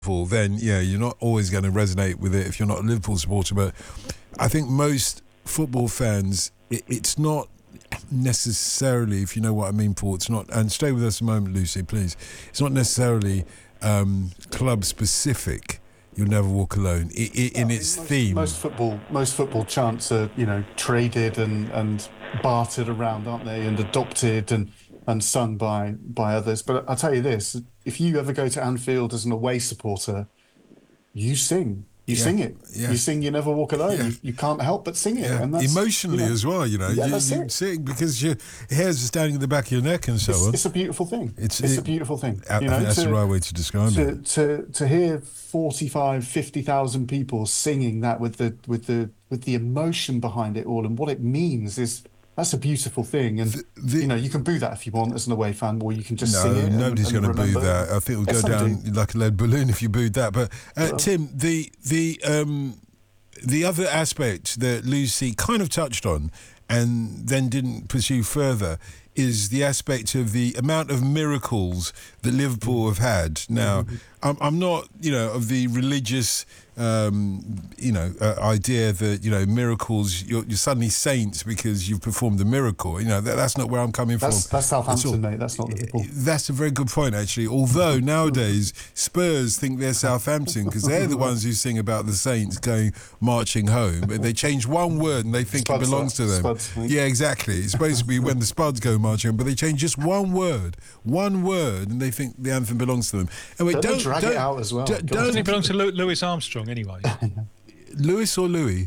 then you're not always going to resonate with it if you're not a Liverpool supporter. But I think most football fans, it's not necessarily, if you know what I mean, Paul, it's not, and stay with us a moment, Lucy, please. It's not necessarily club specific. You'll never walk alone. In its theme. Most football chants are, traded and bartered around, aren't they? And adopted and sung by others. But I'll tell you this: if you ever go to Anfield as an away supporter, you sing. You sing it. Yeah. You sing "You Never Walk Alone." Yeah. You can't help but sing it. Yeah. And that's, emotionally as well, you sing because your hairs are standing in the back of your neck and so on. It's a beautiful thing. It's a beautiful thing. I think that's the right way to describe it. To hear 45, 50,000 people singing that with the emotion behind it all and what it means that's a beautiful thing. And you can boo that if you want as an away fan, or you can just sing it. Nobody's going to boo that. I think it'll go down like a lead balloon if you booed that. But Tim, the other aspect that Lucy kind of touched on and then didn't pursue further is the aspect of the amount of miracles that Liverpool have had. Now, I'm not, of the religious, idea that, miracles, you're suddenly saints because you've performed a miracle. That's not where I'm coming from. That's Southampton, mate. That's not Liverpool. That's a very good point, actually. Although nowadays Spurs think they're Southampton because they're the ones who sing about the saints marching home. They change one word and they think it belongs to them. Spuds, yeah, exactly. It's supposed to be when the Spuds go marching home, but they change just one word, and they think the anthem belongs to them. Anyway, don't drag it out as well. Doesn't it belong to Louis Armstrong anyway? Lewis or Louis?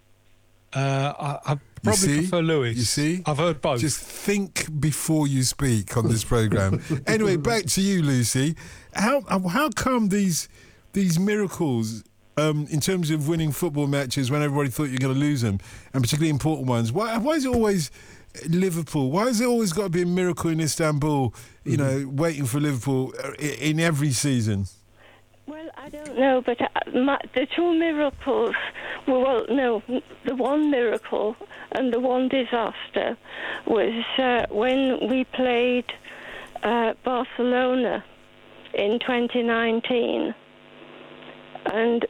I probably prefer Louis. You see? I've heard both. Just think before you speak on this programme. Anyway, back to you, Lucy. How come these miracles, in terms of winning football matches when everybody thought you were going to lose them, and particularly important ones, why is it always Liverpool? Why has it always got to be a miracle in Istanbul, waiting for Liverpool in every season? Well, I don't know, but the two miracles, the one miracle and the one disaster was when we played Barcelona in 2019, and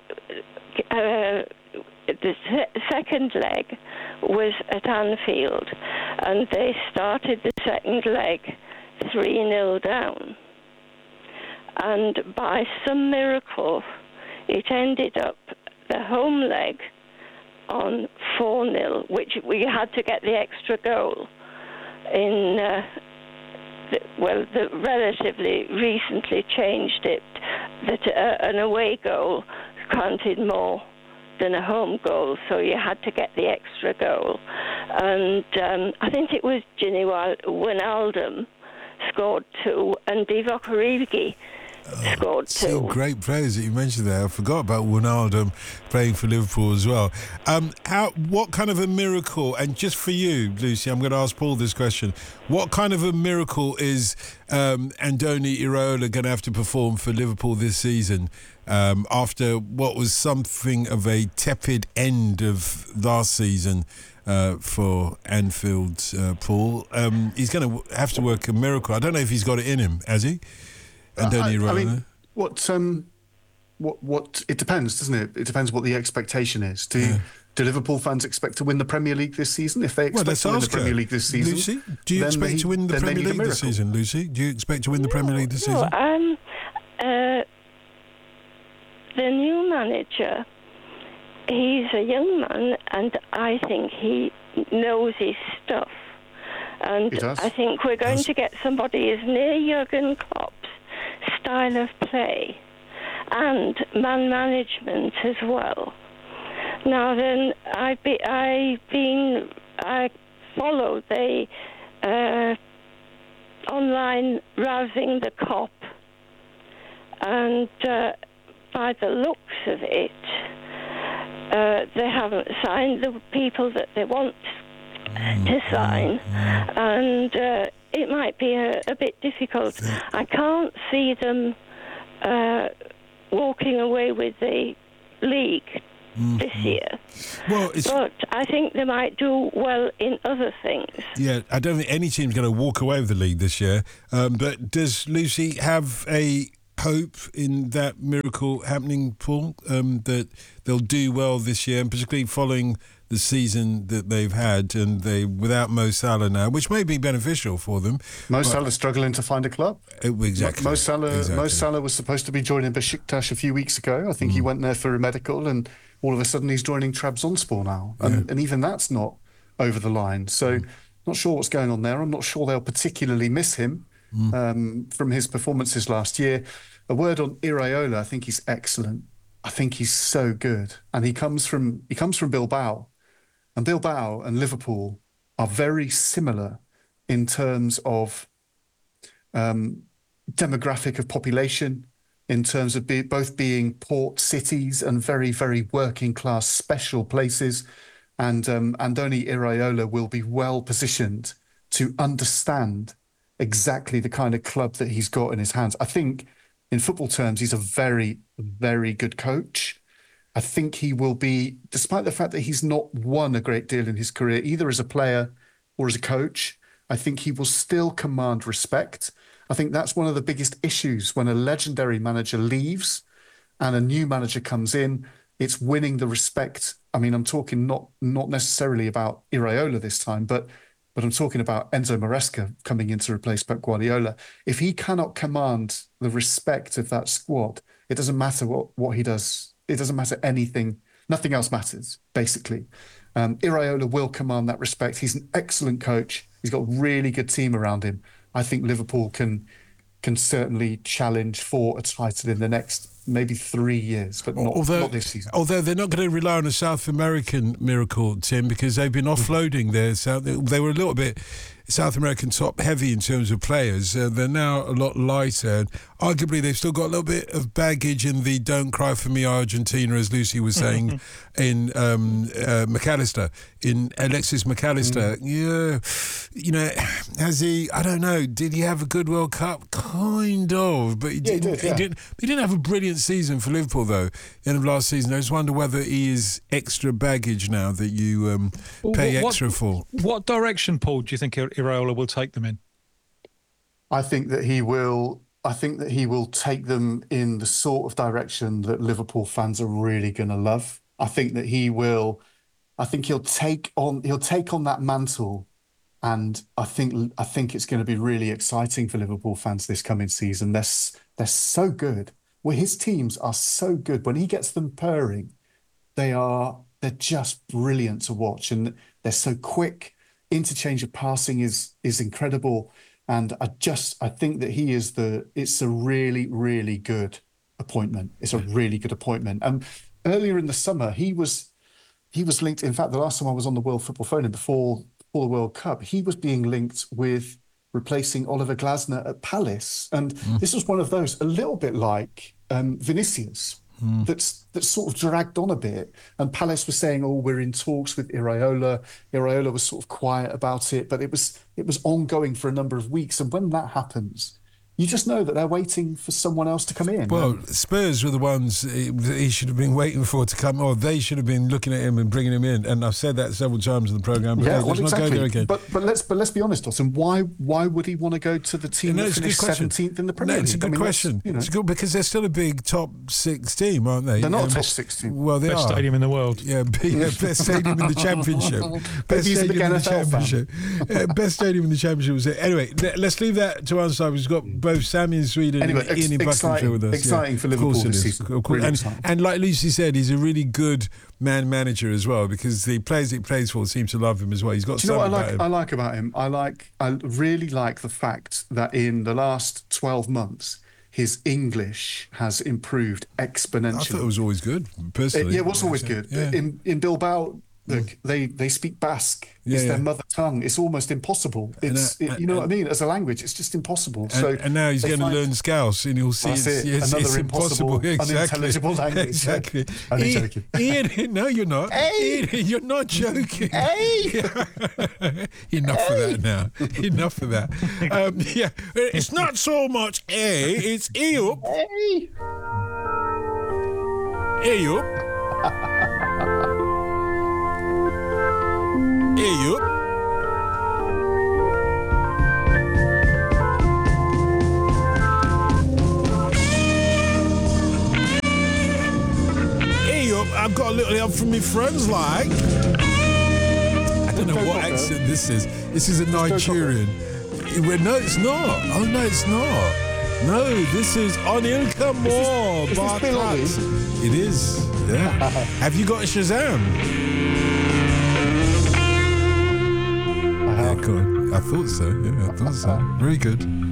the second leg was at Anfield, and they started the second leg 3-0 down. And by some miracle, it ended up the home leg on 4-0, which we had to get the extra goal in, the relatively recently changed it, that an away goal counted more than a home goal, so you had to get the extra goal. And I think it was Gini Wijnaldum scored 2, and Divock Origi scored 2. Great players that you mentioned there. I forgot about Wijnaldum playing for Liverpool as well. What kind of a miracle, and just for you, Lucy, I'm going to ask Paul this question, what kind of a miracle is Andoni Iraola going to have to perform for Liverpool this season after what was something of a tepid end of last season for Anfield, Paul? He's going to have to work a miracle. I don't know if he's got it in him, has he? Andoni Iraola? What it depends, doesn't it? It depends what the expectation is. Do Liverpool fans expect to win the Premier League this season? If they expect to win the Premier League this season, Lucy, do you expect to win the Premier League this season, Lucy? Do you expect to win the Premier League this season? The new manager, he's a young man, and I think he knows his stuff. And I think we're going to get somebody as near Jurgen Klopp's style of play and man management as well. Now then, I followed the online Rousing the Kop, and by the looks of it, they haven't signed the people that they want to sign, and it might be a bit difficult. I can't see them walking away with the league this year. But I think they might do well in other things. Yeah, I don't think any team's going to walk away with the league this year. But does Lucy have a hope in that miracle happening, Paul? That they'll do well this year, and particularly following the season that they've had, and they without Mo Salah now, which may be beneficial for them. Mo Salah struggling to find a club. Exactly. Mo Salah was supposed to be joining Besiktas a few weeks ago. I think he went there for a medical, and all of a sudden he's joining Trabzonspor now, and even that's not over the line. So, not sure what's going on there. I'm not sure they'll particularly miss him from his performances last year. A word on Iraola. I think he's excellent. I think he's so good, and he comes from Bilbao. And Bilbao and Liverpool are very similar in terms of demographic of population, in terms of both being port cities and very, very working class special places. And Andoni Iraola will be well positioned to understand exactly the kind of club that he's got in his hands. I think in football terms, he's a very, very good coach. I think he will be, despite the fact that he's not won a great deal in his career, either as a player or as a coach, I think he will still command respect. I think that's one of the biggest issues when a legendary manager leaves and a new manager comes in. It's winning the respect. I mean, I'm talking not necessarily about Iraola this time, but I'm talking about Enzo Maresca coming in to replace Pep Guardiola. If he cannot command the respect of that squad, it doesn't matter what he does. It doesn't matter anything. Nothing else matters, basically. Iraola will command that respect. He's an excellent coach. He's got a really good team around him. I think Liverpool can certainly challenge for a title in the next maybe 3 years, but not this season. Although they're not going to rely on a South American miracle, Tim, because they've been offloading they were a little bit South American top heavy in terms of players. They're now a lot lighter. Arguably, they've still got a little bit of baggage in the "Don't cry for me, Argentina," as Lucy was saying, in McAllister, in Alexis McAllister. Has he? I don't know. Did he have a good World Cup? Kind of, but he didn't. He didn't have a brilliant season for Liverpool though. End of last season. I just wonder whether he is extra baggage now that you pay extra for. What direction, Paul, do you think Iraola will take them in? I think that he will take them in the sort of direction that Liverpool fans are really going to love. I think he'll take on that mantle, and I think it's going to be really exciting for Liverpool fans this coming season. They're so good. Well, his teams are so good. When he gets them purring, they're just brilliant to watch, and they're so quick. Interchange of passing is incredible. And I think that it's a really, really good appointment. It's a really good appointment. And earlier in the summer, he was linked. In fact, the last time I was on the World Football Phone before the World Cup, he was being linked with replacing Oliver Glasner at Palace. And this was one of those, a little bit like Vinicius, that's sort of dragged on a bit. And Palace was saying, "Oh, we're in talks with Iraola." Iraola was sort of quiet about it, but it was ongoing for a number of weeks. And when that happens, you just know that they're waiting for someone else to come in. Well, Spurs were the ones he should have been waiting for to come, or they should have been looking at him and bringing him in. And I've said that several times in the programme. But let's not go there again. But let's be honest, Dawson. Why would he want to go to the team that finished 17th in the Premier League? It's a good question. It's good because they're still a big top 6 team, aren't they? They're not a top 6 team. Well, they best are. Stadium in the world. Yeah, best stadium in the Championship. Best stadium in the Championship. Best stadium in the Championship was it. Anyway, let's leave that to one side. We've got both Sammy in Sweden. Anyway, Ian in Buckinghamshire with us. Exciting for Liverpool this season. And like Lucy said, he's a really good manager as well, because the players he plays for seem to love him as well. He's got something about him. I like about him? I really like the fact that in the last 12 months, his English has improved exponentially. I thought it was always good, personally. It was always good. Yeah. In Bilbao, look, they speak Basque. It's their mother tongue. It's almost impossible. You know what I mean? As a language, it's just impossible. And now he's going to learn Scouse, and he'll see it's impossiple, unintelligible language. Exactly. I'm joking. Ian, no, you're not. Hey! Ian, you're not joking. Hey! Enough of that now. Enough of that. It's not so much A, it's E-up. Hey! E-up. E-up. I've got a little help from my friends, like. I don't know what accent this is. This is a Nigerian. No, it's not. Oh, no, it's not. No, this is Anilka Moore. Is this Bill Oddie? It is, yeah. Have you got a Shazam? I Yeah, have. go on. I thought so, yeah, I thought so. Very good.